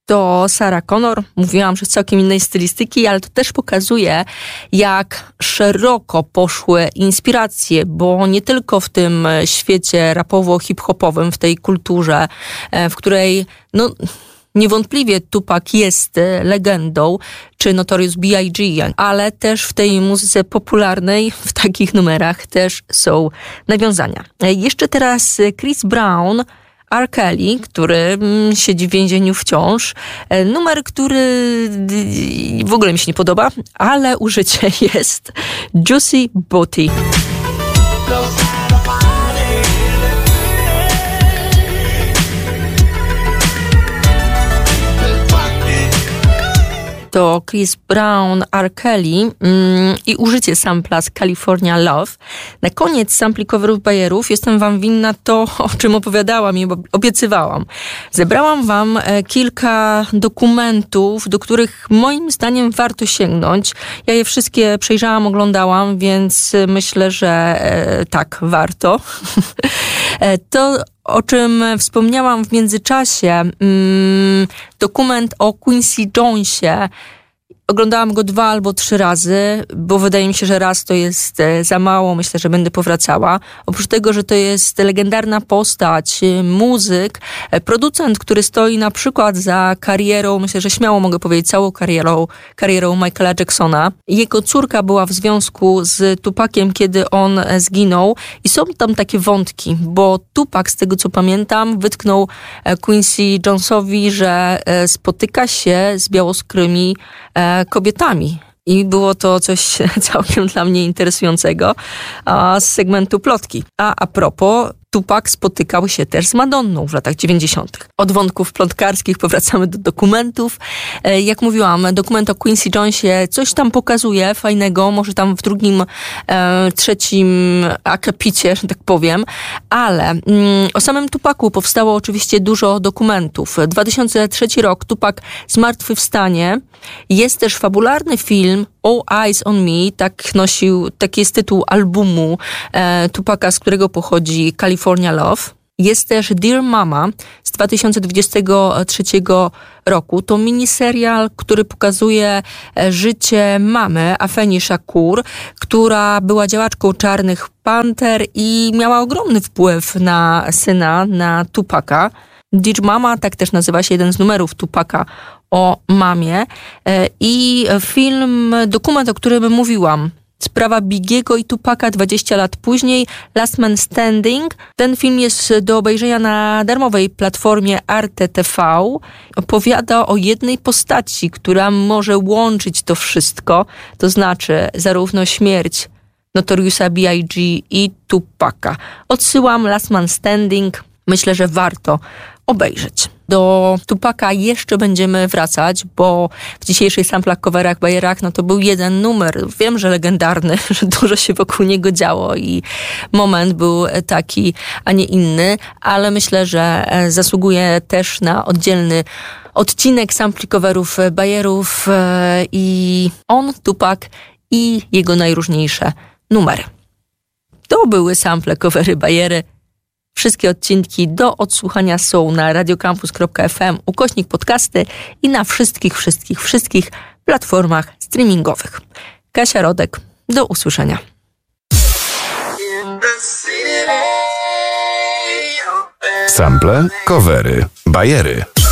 to Sarah Connor. Mówiłam, że z całkiem innej stylistyki, ale to też pokazuje, jak szeroko poszły inspiracje, bo nie tylko w tym świecie rapowo-hip-hopowym, w tej kulturze, w której niewątpliwie Tupac jest legendą, czy Notorious B.I.G., ale też w tej muzyce popularnej, w takich numerach też są nawiązania. Jeszcze teraz Chris Brown, R. Kelly, który siedzi w więzieniu wciąż. Numer, który w ogóle mi się nie podoba, ale użycie jest Juicy Booty. To Chris Brown, R. Kelly i użycie sampla z California Love. Na koniec sampli coverów bajerów jestem wam winna to, o czym opowiadałam i obiecywałam. Zebrałam wam kilka dokumentów, do których moim zdaniem warto sięgnąć. Ja je wszystkie przejrzałam, oglądałam, więc myślę, że tak, warto. To, o czym wspomniałam w międzyczasie, dokument o Quincy Jonesie. Oglądałam go 2 albo 3 razy, bo wydaje mi się, że raz to jest za mało. Myślę, że będę powracała. Oprócz tego, że to jest legendarna postać, muzyk, producent, który stoi na przykład za karierą, myślę, że śmiało mogę powiedzieć, całą karierą Michaela Jacksona. Jego córka była w związku z Tupaciem, kiedy on zginął i są tam takie wątki, bo Tupac, z tego co pamiętam, wytknął Quincy Jonesowi, że spotyka się z białoskórymi kobietami. I było to coś całkiem dla mnie interesującego z segmentu plotki. A propos, Tupac spotykał się też z Madonną w latach 90. Od wątków plotkarskich powracamy do dokumentów. Jak mówiłam, dokument o Quincy Jonesie coś tam pokazuje fajnego, może tam w drugim, trzecim akapicie, że tak powiem, ale o samym Tupacu powstało oczywiście dużo dokumentów. 2003 rok, Tupac zmartwychwstanie. Jest też fabularny film All Eyes on Me, taki jest tytuł albumu Tupaca, z którego pochodzi California Love. Jest też Dear Mama z 2023 roku. To miniserial, który pokazuje życie mamy Afeni Shakur, która była działaczką Czarnych Panter i miała ogromny wpływ na syna, na Tupaca. Dear Mama, tak też nazywa się jeden z numerów Tupaca o mamie. I dokument, o którym mówiłam, sprawa Biggiego i Tupaca 20 lat później, Last Man Standing. Ten film jest do obejrzenia na darmowej platformie Arte TV. Opowiada o jednej postaci, która może łączyć to wszystko, to znaczy zarówno śmierć Notoriousa B.I.G. i Tupaca. Odsyłam Last Man Standing. Myślę, że warto obejrzeć. Do Tupaca jeszcze będziemy wracać, bo w dzisiejszych samplach, coverach, bajerach, to był jeden numer. Wiem, że legendarny, że dużo się wokół niego działo i moment był taki, a nie inny, ale myślę, że zasługuje też na oddzielny odcinek sampli, coverów, bajerów i Tupac i jego najróżniejsze numery. To były sample, covery, bajery. Wszystkie odcinki do odsłuchania są na radiocampus.fm/podcasty i na wszystkich platformach streamingowych. Kasia Rodek, do usłyszenia. Sample, covery, bajery.